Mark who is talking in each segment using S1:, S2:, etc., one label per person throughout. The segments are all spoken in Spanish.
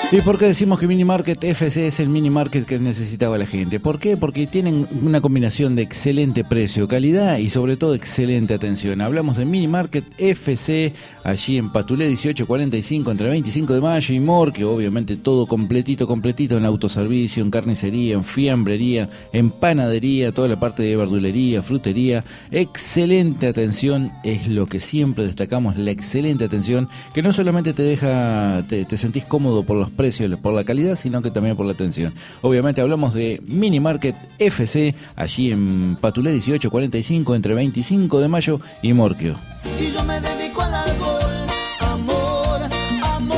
S1: ¿Y por qué decimos que Mini Market FC es el mini market que necesitaba la gente? ¿Por qué? Porque tienen una combinación de excelente precio, calidad y sobre todo excelente atención. Hablamos de Mini Market FC, allí en Patulé 1845, entre 25 de mayo y Morque, obviamente todo completito en autoservicio, en carnicería, en fiambrería, en panadería, toda la parte de verdulería, frutería. Excelente atención, es lo que siempre destacamos, la excelente atención, que no solamente te deja, te sentís cómodo por los precios, por la calidad, sino que también por la atención. Obviamente hablamos de Mini Market FC, allí en Patulé 1845, entre 25 de mayo y Morquio.
S2: Y yo me dedico al alcohol, amor, amor.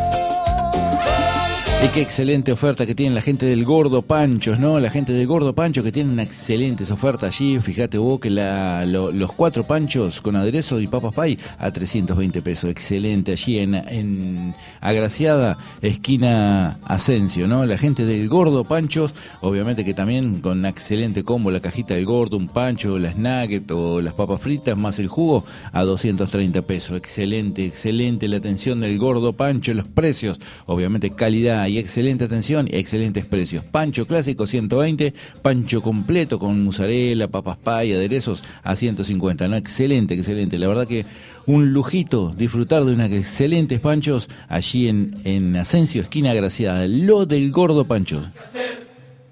S1: Y qué excelente oferta que tiene la gente del Gordo Panchos, ¿no? La gente del Gordo Pancho que tiene una excelente oferta allí. Fíjate vos que los 4 panchos con aderezo y papas pay a 320 pesos. Excelente allí en Agraciada, esquina Asensio, ¿no? La gente del Gordo Panchos, obviamente que también con una excelente combo, la cajita del gordo, un pancho, las nuggets o las papas fritas más el jugo a 230 pesos. Excelente la atención del Gordo Pancho, los precios, obviamente calidad y excelente atención y excelentes precios. Pancho clásico 120, pancho completo con mozzarella, papas pay, aderezos a 150, ¿no? Excelente, la verdad que un lujito disfrutar de unos excelentes panchos allí en Asensio, esquina Agraciada, lo del Gordo Pancho.